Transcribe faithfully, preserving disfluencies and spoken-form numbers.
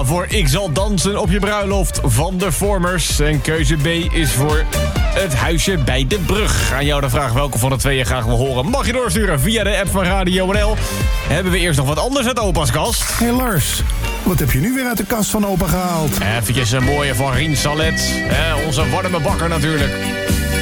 voor Ik zal dansen op je bruiloft van de Formers. En keuze B is voor Het huisje bij de brug. Aan jou de vraag welke van de twee je graag wil horen. Mag je doorsturen via de app van Radio N L. Hebben we eerst nog wat anders uit opa's kast. Hé hey Lars, wat heb je nu weer uit de kast van opa gehaald? Eventjes een mooie van Rien Salet. Eh, onze warme bakker natuurlijk.